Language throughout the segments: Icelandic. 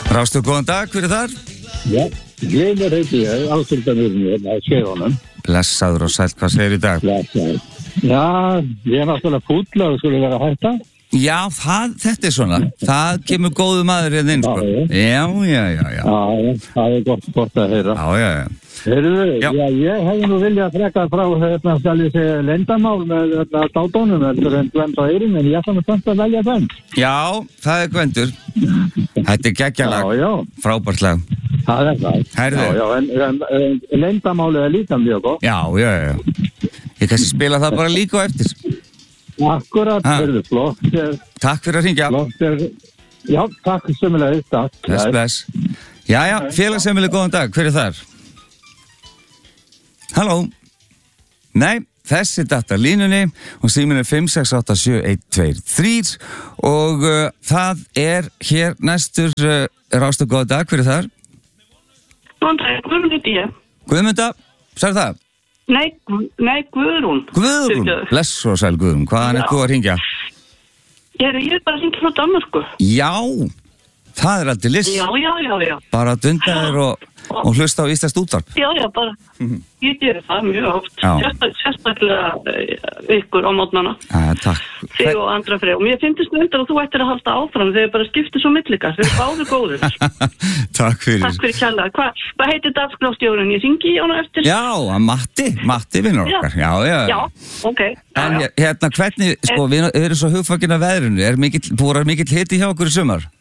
Rástu, góðan dag, hver þar? Já, ég heiti ég, Ásturðanurinn á Skeiðunum. Blessaður og sæll, hvað segir í dag? Blessaður. Já, ég náttúrulega fúll að skulle vera að hætta. Já, þetta svona. Það kemur góðu maður hérna inn, sko. Já. Það gott að heyra. Já. Heyrðu, já, ég hefði nú viljað frekar frá skal ég segja leyndamál með dátónum en Gvend og Eirín, en ég ætla samt að velja Gvend. Já, það Gvendur. Þetta geggjalag. Já. Frábært lag. Það það. Herðu. Já, en leyndamálið líka mjög gott. Já. Ég kannski spila það bara líka og eftir. Akkurat, heyrðu, flott. Takk fyrir að hringja. Já, takk sömulegis, takk. Bless. Já, félagsheimili, góðan dag, hver þar? Halló? Nei, þessi datta línunni og síminn 5687123 og það hér næstur Rástu, góðan dag, hver þar? Góðan dag, Guðrún heiti ég. Guðmunda, sagði það? Nei, Guðrún. Guðrún, bless og sæl Guðrún, hvaðan þú að hringja? Ég er bara að hringja frá Danmörku. Já, það aldrei list. Já. Bara að dunda þér og hlusta á íslenskt útvarp. Já, bara. Ég gerir það mjög oft. Sérstaklega ykkur á mótnana. Takk. Þig og andra frið. Og mér finnst þetta og þú ættir að halda áfram. Þeir bara skiptir svo millikar. Þeir báður góður. Takk fyrir. Takk fyrir kjærlega. Hvað heitir dagskrárstjórinn? Ég hringi í hana eftir. Já, Matti vinnur okkar. Já, ok. En hérna, hvernig, sko, við erum svo hugfangin af veðrinu. Voru mikill hiti hjá okkur í sumar?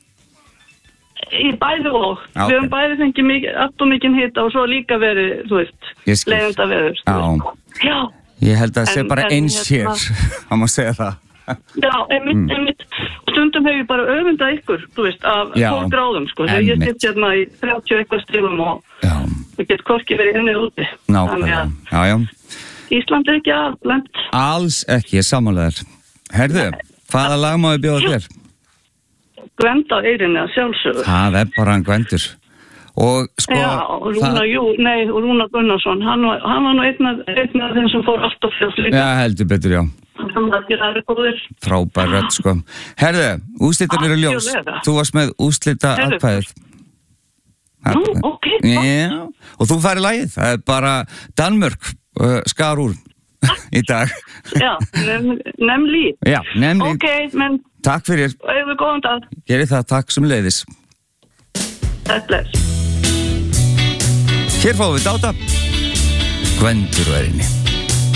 Í bæði og. Við höfum bæði fengið allt og mikinn hita og svo líka verið, þú veist, leiðenda veður. Já. Ég held að það sé bara eins hér, það má segja það. Já, einmitt. Stundum hefur ég bara öfundað ykkur, þú veist, af 12 gráðum, sko. Þegar ég sitt hérna í 30 eitthvað stigum og við getum hvorki verið inni úti. Nákvæmlega, já. Ísland ekki alveg. Alls ekki, ég sammálaður. Herðu, hvaða lag má ég bjóða þér? Gvend á Eirinni að sjálfsögðu. Það bara hann Gvendur. Og sko... Já, Rúnar Gunnarsson, hann var nú einn af þeim sem fór allt á fjall líka. Já, heldur betur, já. Hann var ekki ræður góðir. Frábær rödd, sko. Herðu, úrslitar eru ljós. Þú varst með úrslita atkvæðið. Nú, ok. Já, og þú færi lagið. Það er bara Danmörk, skar úr í dag. Já, nemlig. Já, nemlig. Ok, menn... Takk fyrir. Auðvitað góðan dag. Gerið það, takk sem leiðis. Takk bless. Hér fáum við dáta. Gvendur og Eirinni.